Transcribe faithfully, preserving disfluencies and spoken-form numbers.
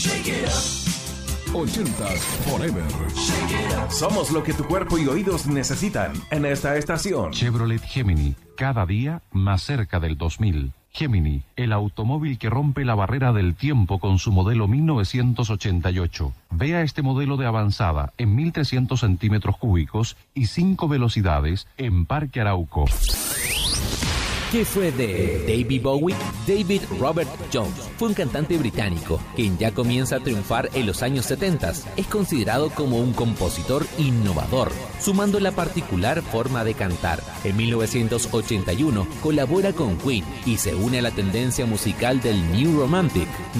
ochentas Forever. Somos lo que tu cuerpo y oídos necesitan en esta estación. Chevrolet Gemini, cada día más cerca del dos mil. Gemini, el automóvil que rompe la barrera del tiempo con su modelo mil novecientos ochenta y ocho. Vea este modelo de avanzada en mil trescientos centímetros cúbicos y cinco velocidades en Parque Arauco. ¿Qué fue de David Bowie? David Robert Jones fue un cantante británico, quien ya comienza a triunfar en los años setenta. Es considerado como un compositor innovador, sumando la particular forma de cantar. En mil novecientos ochenta y uno colabora con Queen y se une a la tendencia musical del New Romantic.